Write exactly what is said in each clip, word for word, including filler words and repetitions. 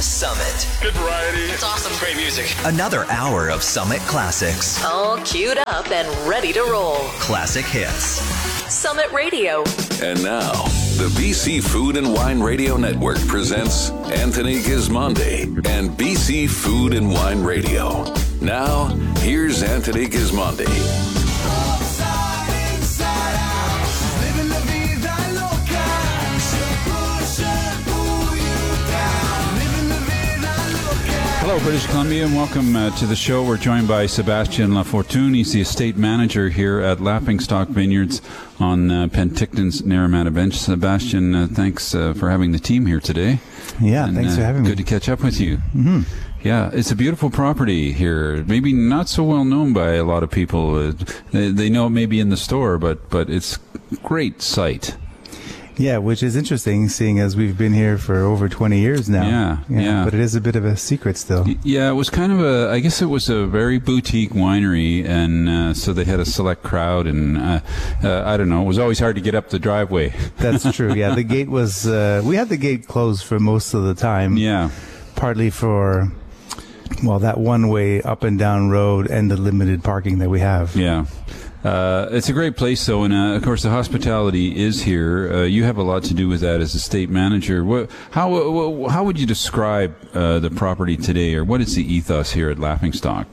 Summit. Good variety. It's awesome. Great music. Another hour of Summit classics. All queued up and ready to roll. Classic hits. Summit Radio. And now, the B C Food and Wine Radio Network presents Anthony Gismondi and B C Food and Wine Radio. Now, here's Anthony Gismondi. Hello, British Columbia, and welcome uh, to the show. We're joined by Sebastian Lafortune. He's the estate manager here at Laughingstock Vineyards on uh, Penticton's Naramata Bench. Sebastian, uh, thanks uh, for having the team here today. Yeah, and, thanks uh, for having me. Good to catch up with you. Mm-hmm. Yeah, it's a beautiful property here. Maybe not so well known by a lot of people. Uh, they, they know it maybe in the store, but but it's a great site. Yeah, which is interesting, seeing as we've been here for over twenty years now. Yeah, yeah. yeah. But it is a bit of a secret still. Yeah, it was kind of a, I guess it was a very boutique winery, and uh, so they had a select crowd, and uh, uh, I don't know, it was always hard to get up the driveway. That's true, yeah. The gate was, uh, we had the gate closed for most of the time. Yeah. Partly for, well, that one-way up and down road and the limited parking that we have. Yeah. Uh, it's a great place, though, and uh, of course the hospitality is here. Uh, you have a lot to do with that as estate manager. What, how uh, how would you describe uh, the property today, or what is the ethos here at Laughingstock?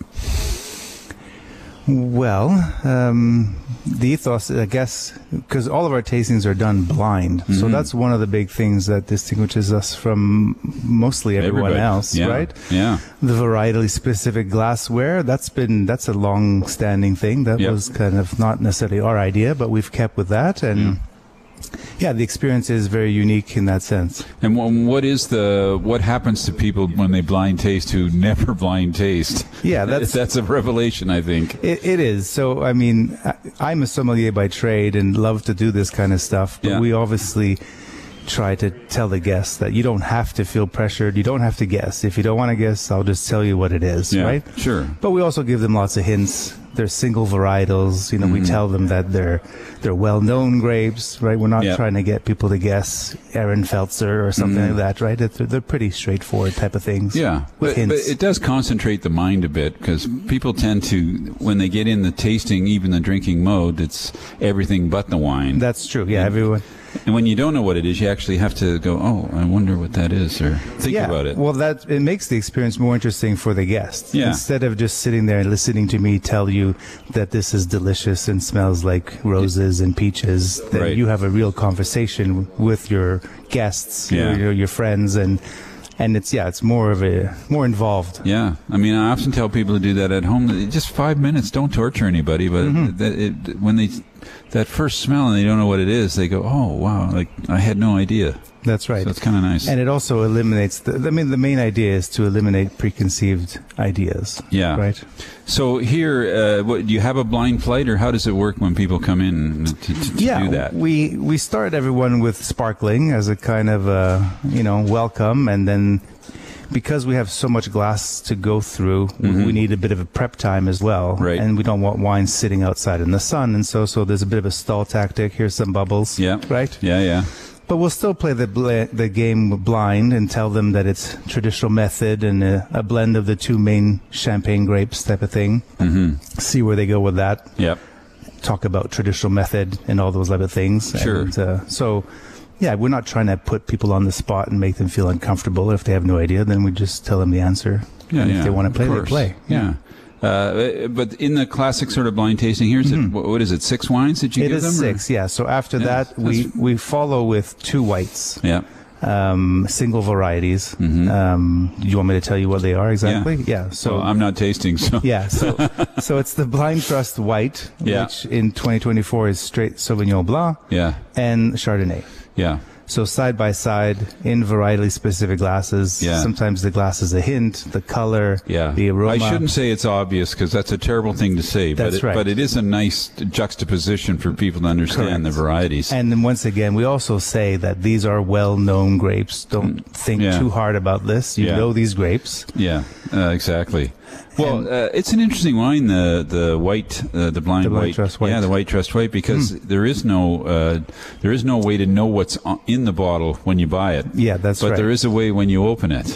Well, um, the ethos, I guess, because all of our tastings are done blind, mm-hmm. so that's one of the big things that distinguishes us from mostly everyone Everybody. else, yeah. right? Yeah. The varietally specific glassware, that's been that's a long-standing thing. That yep. was kind of not necessarily our idea, but we've kept with that, and. Yeah. Yeah, the experience is very unique in that sense. And what is the what happens to people when they blind taste who never blind taste? Yeah, that's that's a revelation, I think. It, it is. So, I mean, I, I'm a sommelier by trade and love to do this kind of stuff, but yeah. we obviously try to tell the guests that you don't have to feel pressured. You don't have to guess. If you don't want to guess, I'll just tell you what it is, yeah, right? Sure. But we also give them lots of hints. They're single varietals. You know, mm-hmm. we tell them that they're they're well-known grapes, right? We're not yep. trying to get people to guess Ehrenfelser or something mm-hmm. like that, right? They're, they're pretty straightforward type of things. Yeah, with but, hints. but it does concentrate the mind a bit, because people tend to, when they get in the tasting, even the drinking mode, it's everything but the wine. That's true. Yeah, and, everyone. And when you don't know what it is, you actually have to go, oh, I wonder what that is, or think yeah, about it. Well, that it makes the experience more interesting for the guests. Yeah. Instead of just sitting there and listening to me tell you that this is delicious and smells like roses and peaches, then right. you have a real conversation with your guests, yeah. your, your friends, and and it's yeah, it's more of a more involved. Yeah, I mean, I often tell people to do that at home. Just five minutes, don't torture anybody. But mm-hmm. that it, when they that first smell and they don't know what it is, they go, "Oh, wow! Like I had no idea." That's right. So it's kind of nice. And it also eliminates the, I mean, the main idea is to eliminate preconceived ideas. Yeah. Right. So here, uh, what, do you have a blind flight, or how does it work when people come in to, to, to yeah, do that? we we start everyone with sparkling as a kind of uh, you know welcome, and then because we have so much glass to go through, mm-hmm. we need a bit of a prep time as well. Right. And we don't want wine sitting outside in the sun, and so so there's a bit of a stall tactic. Here's some bubbles. Yeah. Right. Yeah, yeah. But we'll still play the bl- the game blind and tell them that it's traditional method and a, a blend of the two main champagne grapes type of thing. Mm-hmm. See where they go with that. Yep. Talk about traditional method and all those type of things. Sure. And, uh, so, yeah, we're not trying to put people on the spot and make them feel uncomfortable. If they have no idea, then we just tell them the answer. Yeah, and yeah. if they want to play, of they course. play. Yeah. yeah. Uh, but in the classic sort of blind tasting, here's mm-hmm. it. What is it? Six wines that you it give is them? six, or? yeah. So after yeah, that, we, we follow with two whites. Yeah. Um, single varieties. Mm-hmm. Um, do you want me to tell you what they are exactly? Yeah. yeah so well, I'm not tasting, so. Yeah. So, so it's the Blind Trust White, yeah. which in twenty twenty-four is straight Sauvignon Blanc. Yeah. And Chardonnay. Yeah. So side by side in varietally specific glasses. Yeah. Sometimes the glass is a hint, the color, yeah. the aroma. I shouldn't say it's obvious, because that's a terrible thing to say. That's but it, right. But it is a nice juxtaposition for people to understand Correct. the varieties. And then once again, we also say that these are well-known grapes. Don't think yeah. too hard about this. You yeah. know these grapes. Yeah, uh, exactly. Well, uh, it's an interesting wine, the the white, uh, the blind the white. Trust White. Yeah, the White Trust White, because mm. there is no uh, there is no way to know what's in the bottle when you buy it. Yeah, that's but right. But there is a way when you open it.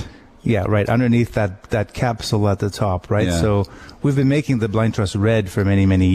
Yeah, right, underneath that, that capsule at the top, right? Yeah. So we've been making the blind trust red for many, many